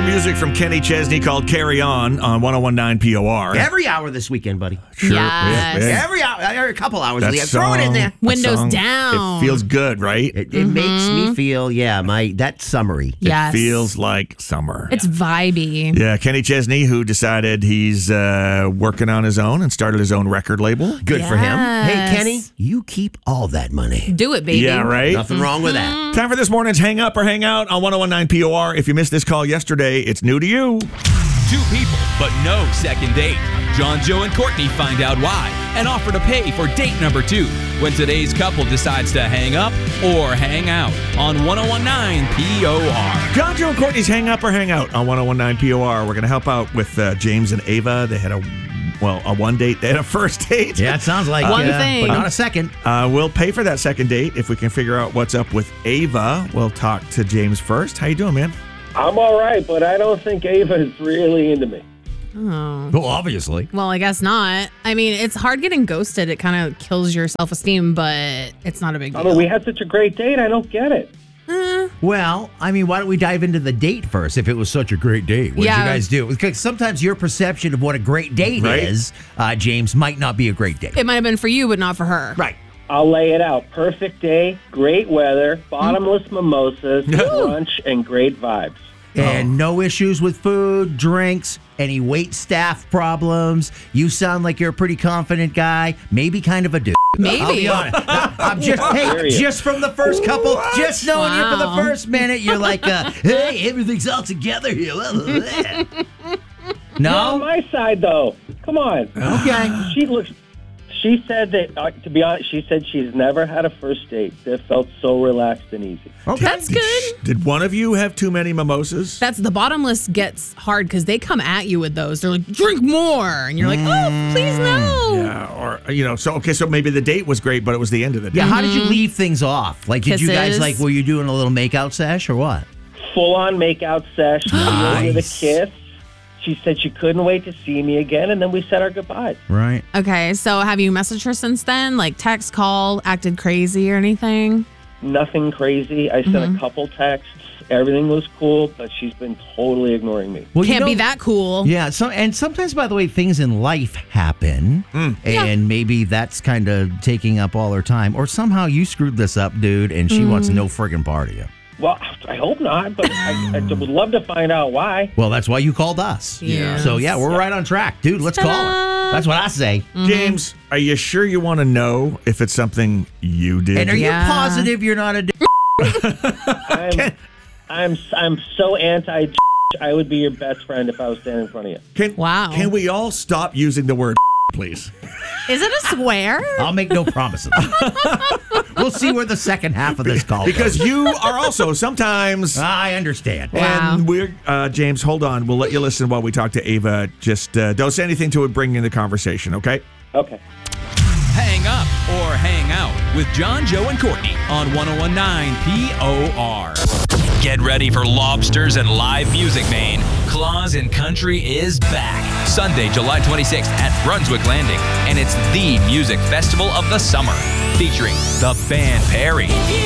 new music from Kenny Chesney called Carry On 1019 POR. Every hour this weekend, buddy. Sure. Yes. Yeah. Every hour, every couple hours. That Throw it in there. that Windows song, down. It feels good, right? It makes me feel, that summery. Yes. It feels like summer. It's vibey. Yeah, Kenny Chesney, who decided he's working on his own and started his own record label. Good for him. Hey, Yes. Kenny, you keep all that money. Do it, baby. Yeah, right? Nothing wrong with that. Time for this morning's Hang Up or Hang Out on 1019 POR. If you missed this call yesterday, it's new to you. Two people, but no second date. John, Joe, and Courtney find out why and offer to pay for date number 2 when today's couple decides to hang up or hang out on 1019 POR. John, Joe, and Courtney's Hang Up or Hang Out on 1019 POR. We're going to help out with James and Ava. They had a one date. They had a first date. Yeah, it sounds like One thing. but not a second. We'll pay for that second date if we can figure out what's up with Ava. We'll talk to James first. How you doing, man? I'm all right, but I don't think Ava is really into me. Oh. Well, obviously. Well, I guess not. I mean, it's hard getting ghosted. It kind of kills your self-esteem, but it's not a big deal. I mean, we had such a great date. I don't get it. Well, I mean, why don't we dive into the date first if it was such a great date? What did you guys do? Because sometimes your perception of what a great date Right. is, James, might not be a great date. It might have been for you, but not for her. Right. I'll lay it out. Perfect day, great weather, bottomless mimosas, brunch, and great vibes. And no issues with food, drinks, any wait staff problems. You sound like you're a pretty confident guy, maybe kind of a dude. Maybe. I'll be honest. I'm just, Serious. just from the first couple, just knowing you for the Wow. first minute, you're like, hey, everything's all together here. On No? my side, though, come on. Okay. She said that, to be honest, she said she's never had a first date that felt so relaxed and easy. Okay. That's good. Did one of you have too many mimosas? That's the bottomless gets hard because they come at you with those. They're like, drink more. And you're like, oh, please no. Yeah, so maybe the date was great, but it was the end of the day. Yeah, how did you leave things off? Like, did you guys, Kisses. were you doing a little makeout sesh or what? Full-on makeout sesh, with a Nice. kiss. She said she couldn't wait to see me again, and then we said our goodbyes. Right. Okay, so have you messaged her since then? Like text, call, acted crazy or anything? Nothing crazy. I sent a couple texts. Everything was cool, but she's been totally ignoring me. Well, Can't be that cool. Yeah, and sometimes, by the way, things in life happen, and maybe that's kind of taking up all her time. Or somehow you screwed this up, dude, and she wants no friggin' part of you. Well, I hope not, but I would love to find out why. Well, that's why you called us. Yes. So, yeah, we're right on track. Dude, let's call her. That's what I say. James, are you sure you want to know if it's something you did? And are Yeah. you positive you're not a d-? I'm so anti. I would be your best friend if I was standing in front of you. Wow. Can we all stop using the word please? Is it a swear? I'll make no promises. We'll see where the second half of this call Because goes. you are also sometimes... I understand. Wow. And we're, James, hold on. We'll let you listen while we talk to Ava. Just don't say anything to bring in the conversation, okay? Okay. Hang up or hang out with John, Joe, and Courtney on 1019 POR. Get ready for lobsters and live music, Maine. Claus in Country is back. Sunday, July 26th at Brunswick Landing. And it's the music festival of the summer, featuring the band Perry,